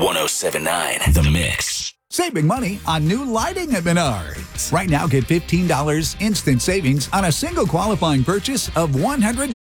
1079 The Mix. Saving money on new lighting at Menards. Right now, get $15 instant savings on a single qualifying purchase of $100.